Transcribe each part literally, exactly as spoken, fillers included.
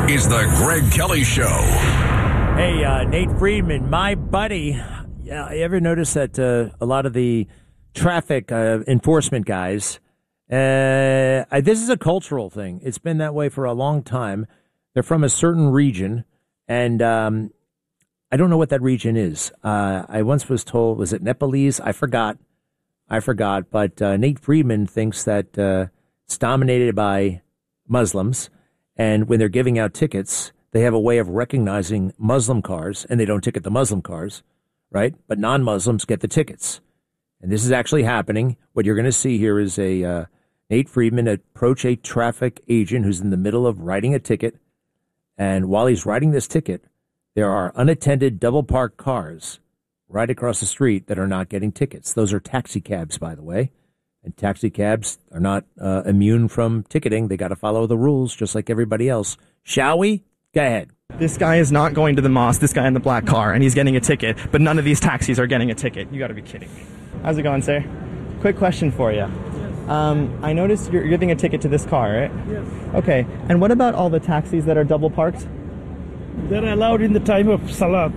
is the Greg Kelly Show. Hey, uh, Nate Friedman, my buddy. Yeah, you ever notice that uh, a lot of the traffic uh, enforcement guys, uh, I, this is a cultural thing. It's been that way for a long time. They're from a certain region, and um, I don't know what that region is. Uh, I once was told, was it Nepalese? I forgot. I forgot. But uh, Nate Friedman thinks that uh, it's dominated by Muslims, and when they're giving out tickets, they have a way of recognizing Muslim cars, and they don't ticket the Muslim cars, right? But non-Muslims get the tickets. And this is actually happening. What you're going to see here is a uh, Nate Friedman approach a traffic agent who's in the middle of writing a ticket. And while he's writing this ticket, there are unattended double-parked cars right across the street that are not getting tickets. Those are taxi cabs, by the way. And taxi cabs are not uh, immune from ticketing. They got to follow the rules just like everybody else. Shall we? Go ahead. This guy is not going to the mosque, this guy in the black car, and he's getting a ticket, but none of these taxis are getting a ticket. You got to be kidding me. How's it going, sir? Quick question for you. Yes. Um, I noticed you're giving a ticket to this car, right? Yes. Okay, and what about all the taxis that are double parked? They're allowed in the time of Salat.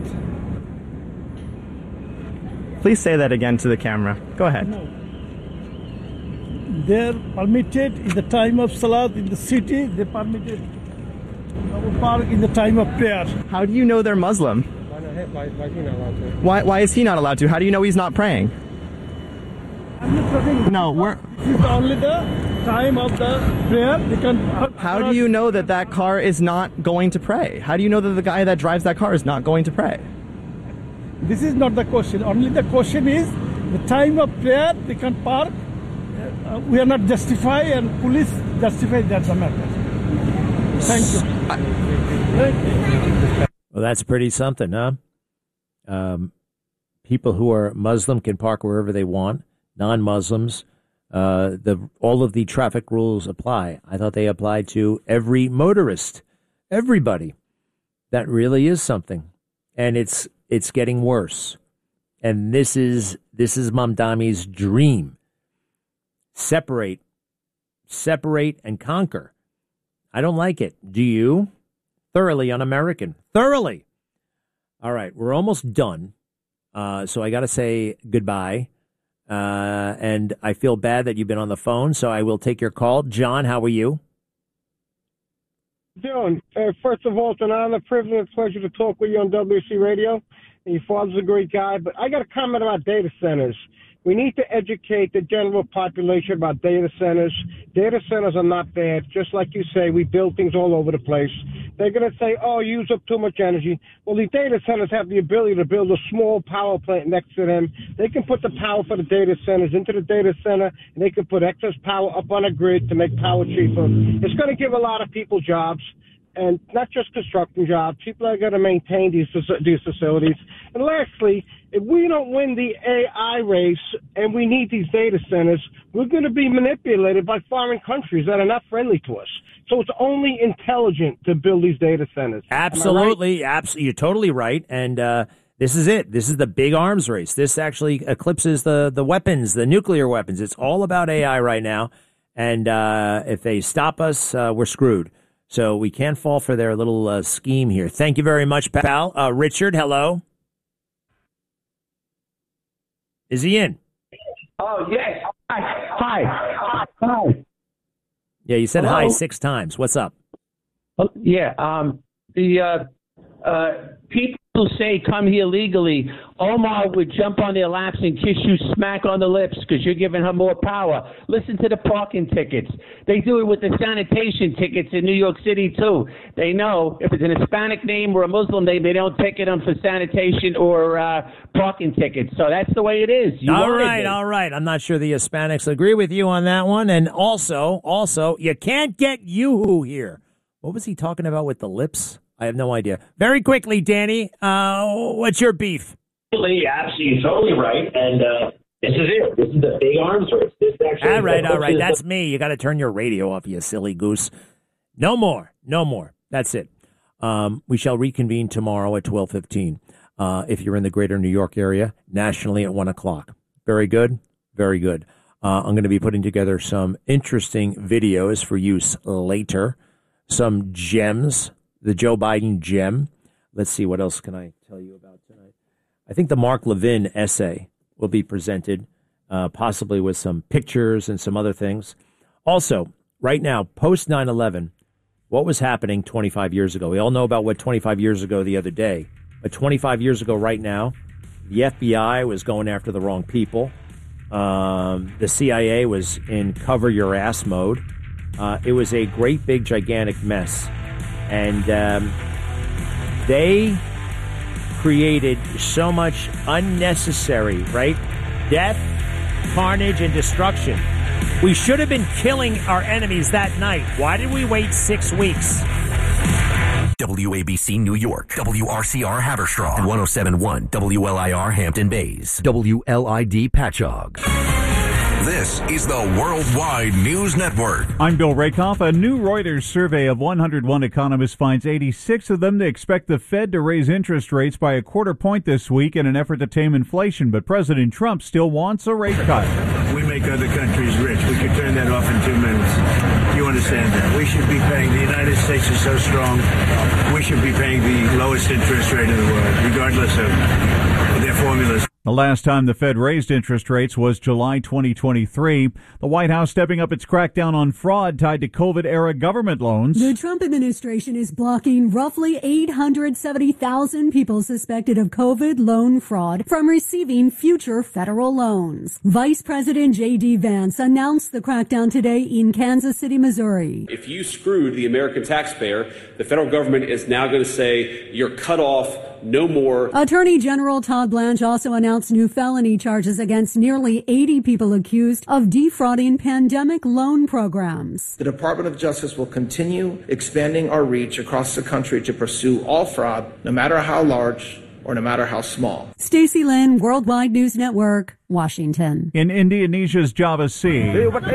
Please say that again to the camera. Go ahead. No. They're permitted in the time of Salat in the city. They're permitted double park in the time of prayer. How do you know they're Muslim? Why, not, why, why is he not allowed to? Why, why is he not allowed to? How do you know he's not praying? I'm not talking. No, we're... This is only the time of the prayer. They can. How do you know that that car is not going to pray? How do you know that the guy that drives that car is not going to pray? This is not the question. Only the question is the time of prayer. They can park. Uh, we are not justify, and police justify. That's the matter. Thank you. Well, that's pretty something, huh? Um, people who are Muslim can park wherever they want. Non-Muslims, uh, the all of the traffic rules apply. I thought they applied to every motorist, everybody. That really is something, and it's it's getting worse. And this is this is Mamdani's dream. Separate, separate, and conquer. I don't like it. Do you? Thoroughly un-American. Thoroughly. All right, we're almost done. Uh, so I got to say goodbye. Uh, and I feel bad that you've been on the phone, so I will take your call. John, how are you? Doing. Uh, first of all, it's an honor, privilege, and pleasure to talk with you on W C Radio. And your father's a great guy, but I got a comment about data centers. We need to educate the general population about data centers. Data centers are not bad. Just like you say, we build things all over the place. They're going to say, oh, you use up too much energy. Well, the data centers have the ability to build a small power plant next to them. They can put the power for the data centers into the data center, and they can put excess power up on a grid to make power cheaper. It's going to give a lot of people jobs. And not just construction jobs. People are going to maintain these these facilities. And lastly, if we don't win the A I race and we need these data centers, we're going to be manipulated by foreign countries that are not friendly to us. So it's only intelligent to build these data centers. Absolutely. Right? Absolutely. You're totally right. And uh, this is it. This is the big arms race. This actually eclipses the, the weapons, the nuclear weapons. It's all about A I right now. And uh, if they stop us, uh, we're screwed. So we can't fall for their little uh, scheme here. Thank you very much, pal. Uh, Richard, hello. Is he in? Oh, yes. Hi. Hi. Hi. Yeah, you said Hello? hi six times. What's up? Oh, yeah. Um, the uh, uh, people say come here legally. Omar would jump on their laps and kiss you smack on the lips because you're giving her more power. Listen to the parking tickets. They do it with the sanitation tickets in New York City, too. They know if it's an Hispanic name or a Muslim name, they don't ticket them for sanitation or uh, parking tickets. So that's the way it is. You all right, it. all right. I'm not sure the Hispanics agree with you on that one. And also, also, you can't get Yoo-hoo here. What was he talking about with the lips? I have no idea. Very quickly, Danny, uh, what's your beef? Absolutely, totally right. And uh, this is it. This is the big arms race. This actually all right, all right. That's me. You got to turn your radio off, you silly goose. No more. No more. That's it. Um, we shall reconvene tomorrow at twelve fifteen. Uh, if you're in the greater New York area, nationally at one o'clock. Very good. Very good. Uh, I'm going to be putting together some interesting videos for use later. Some gems the Joe Biden gem. Let's see, what else can I tell you about tonight? I think the Mark Levin essay will be presented, uh, possibly with some pictures and some other things. Also, right now, post nine eleven, what was happening twenty-five years ago? We all know about what twenty-five years ago the other day. But twenty-five years ago right now, the F B I was going after the wrong people. Um, the C I A was in cover your ass mode. Uh, it was a great, big, gigantic mess. And um, they created so much unnecessary, right? Death, carnage, and destruction. We should have been killing our enemies that night. Why did we wait six weeks? W A B C New York, W R C R Haverstraw, and one oh seven point one W L I R Hampton Bays, W L I D Patchogue. This is the Worldwide News Network. I'm Bill Rakoff. A new Reuters survey of one hundred one economists finds eighty-six of them to expect the Fed to raise interest rates by a quarter point this week in an effort to tame inflation. But President Trump still wants a rate cut. We make other countries rich. We could turn that off in two minutes. You understand that? We should be paying, the United States is so strong, we should be paying the lowest interest rate in the world, regardless of their formulas. The last time the Fed raised interest rates was July twenty twenty-three. The White House stepping up its crackdown on fraud tied to COVID-era government loans. The Trump administration is blocking roughly eight hundred seventy thousand people suspected of COVID loan fraud from receiving future federal loans. Vice President J D. Vance announced the crackdown today in Kansas City, Missouri. If you screwed the American taxpayer, the federal government is now going to say you're cut off. No more. Attorney General Todd Blanche also announced new felony charges against nearly eighty people accused of defrauding pandemic loan programs. The Department of Justice will continue expanding our reach across the country to pursue all fraud, no matter how large or no matter how small. Stacey Lynn, Worldwide News Network, Washington. In Indonesia's Java Sea,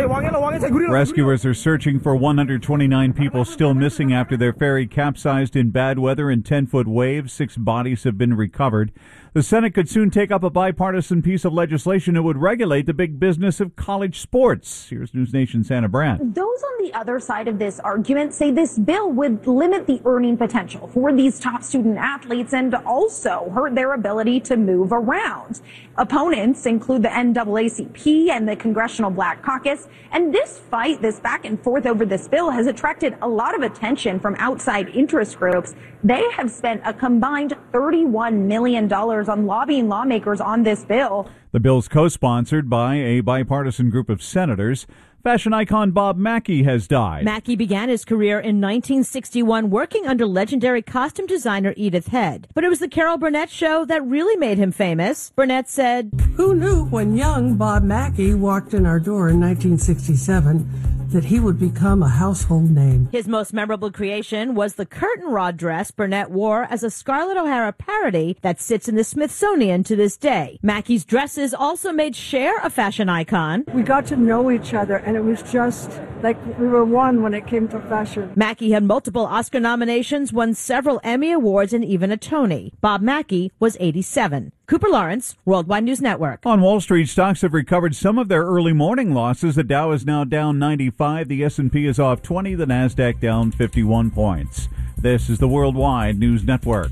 rescuers are searching for one hundred twenty-nine people still missing after their ferry capsized in bad weather and ten-foot waves. Six bodies have been recovered. The Senate could soon take up a bipartisan piece of legislation that would regulate the big business of college sports. Here's News Nation's Anna Brandt. Those on the other side of this argument say this bill would limit the earning potential for these top student athletes and also hurt their ability to move around. Opponents include the N double A C P and the Congressional Black Caucus. And this fight, this back and forth over this bill, has attracted a lot of attention from outside interest groups. They have spent a combined thirty-one million dollars on lobbying lawmakers on this bill. The bill's co-sponsored by a bipartisan group of senators. Fashion icon Bob Mackie has died. Mackie began his career in nineteen sixty-one working under legendary costume designer Edith Head. But it was the Carol Burnett show that really made him famous. Burnett said, "Who knew when young Bob Mackie walked in our door in nineteen sixty-seven that he would become a household name?" His most memorable creation was the curtain rod dress Burnett wore as a Scarlett O'Hara parody that sits in the Smithsonian to this day. Mackie's dresses also made Cher a fashion icon. We got to know each other, and it was just like we were one when it came to fashion. Mackie had multiple Oscar nominations, won several Emmy Awards, and even a Tony. Bob Mackie was eighty-seven. Cooper Lawrence, Worldwide News Network. On Wall Street, stocks have recovered some of their early morning losses. The Dow is now down ninety-five. The S and P is off twenty. The Nasdaq down fifty-one points. This is the Worldwide News Network.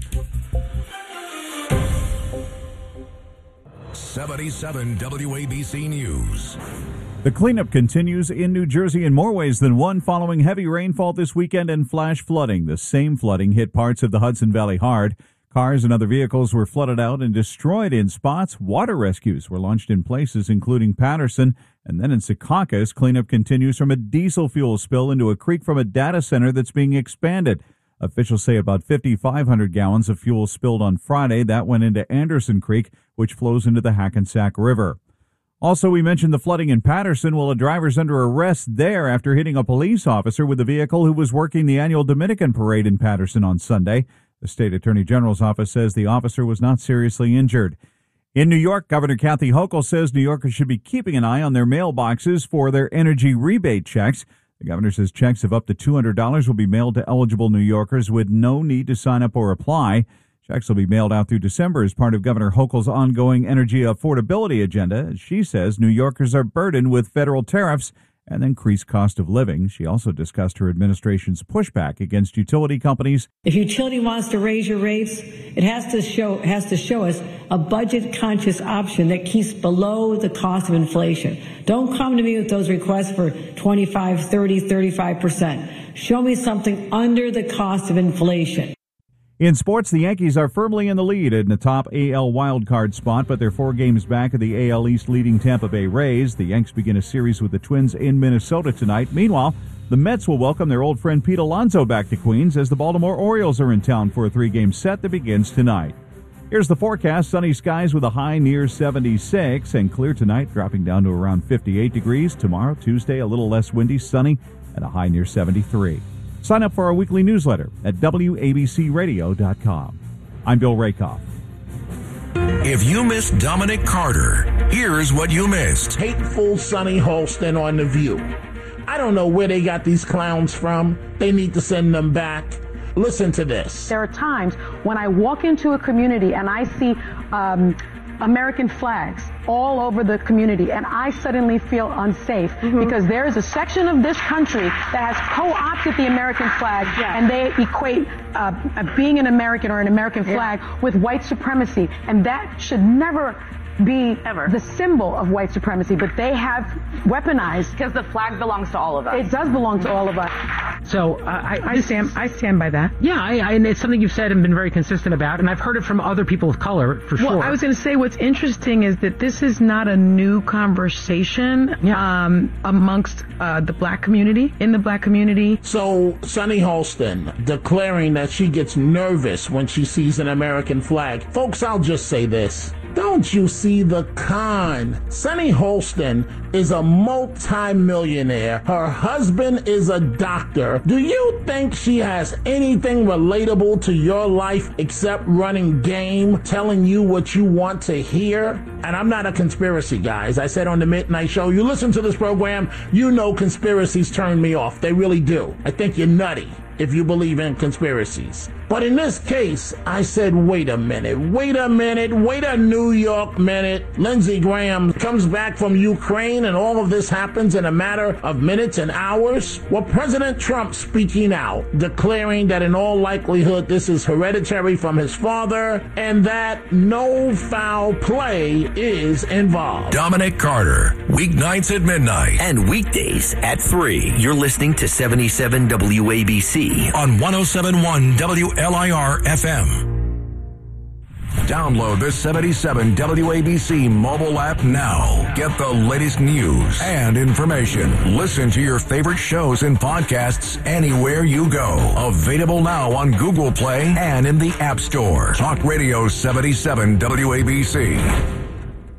seventy-seven W A B C News. The cleanup continues in New Jersey in more ways than one following heavy rainfall this weekend and flash flooding. The same flooding hit parts of the Hudson Valley hard. Cars and other vehicles were flooded out and destroyed in spots. Water rescues were launched in places including Patterson. And then in Secaucus, cleanup continues from a diesel fuel spill into a creek from a data center that's being expanded. Officials say about fifty-five hundred gallons of fuel spilled on Friday. That went into Anderson Creek, which flows into the Hackensack River. Also, we mentioned the flooding in Patterson. Well, a driver's under arrest there after hitting a police officer with a vehicle who was working the annual Dominican parade in Patterson on Sunday. The state attorney general's office says the officer was not seriously injured. In New York, Governor Kathy Hochul says New Yorkers should be keeping an eye on their mailboxes for their energy rebate checks. The governor says checks of up to two hundred dollars will be mailed to eligible New Yorkers with no need to sign up or apply. Checks will be mailed out through December as part of Governor Hochul's ongoing energy affordability agenda. She says New Yorkers are burdened with federal tariffs and increased cost of living. She also discussed her administration's pushback against utility companies. If utility wants to raise your rates, it has to show has to show us a budget-conscious option that keeps below the cost of inflation. Don't come to me with those requests for twenty-five, thirty, thirty-five percent. Show me something under the cost of inflation. In sports, the Yankees are firmly in the lead in the top A L wildcard spot, but they're four games back of the A L East leading Tampa Bay Rays. The Yanks begin a series with the Twins in Minnesota tonight. Meanwhile, the Mets will welcome their old friend Pete Alonso back to Queens as the Baltimore Orioles are in town for a three-game set that begins tonight. Here's the forecast. Sunny skies with a high near seventy-six, and clear tonight, dropping down to around fifty-eight degrees. Tomorrow, Tuesday, a little less windy, sunny, and a high near seventy-three. Sign up for our weekly newsletter at W A B C radio dot com. I'm Bill Rakoff. If you missed Dominic Carter, here's what you missed. Hateful Sonny Holston on The View. I don't know where they got these clowns from. They need to send them back. Listen to this. There are times when I walk into a community and I see um, American flags all over the community, and I suddenly feel unsafe mm-hmm. because there is a section of this country that has co-opted the American flag, yeah. and they equate uh, being an American or an American flag yeah. with white supremacy, and that should never be Ever. the symbol of white supremacy, but they have weaponized. Because the flag belongs to all of us. It does belong to all of us. So uh, I, I stand I stand by that. Yeah, I, I, and it's something you've said and been very consistent about, and I've heard it from other people of color, for well, sure. Well, I was going to say what's interesting is that this is not a new conversation yeah. um, amongst uh, the black community, in the black community. So Sonny Holston declaring that she gets nervous when she sees an American flag. Folks, I'll just say this. Don't you see the con? Sonny Holston is a multi-millionaire. Her husband is a doctor. Do you think she has anything relatable to your life except running game, telling you what you want to hear? And I'm not a conspiracy guy. As I said on the Midnight Show, you listen to this program, you know conspiracies turn me off. They really do. I think you're nutty if you believe in conspiracies. But in this case, I said, wait a minute, wait a minute, wait a New York minute. Lindsey Graham comes back from Ukraine and all of this happens in a matter of minutes and hours. Well, President Trump speaking out, declaring that in all likelihood this is hereditary from his father and that no foul play is involved. Dominic Carter, weeknights at midnight and weekdays at three. You're listening to seventy-seven W A B C on one oh seven point one W L I R F M. Download the seventy-seven W A B C mobile app now. Get the latest news and information. Listen to your favorite shows and podcasts anywhere you go. Available now on Google Play and in the App Store. Talk Radio seventy-seven W A B C.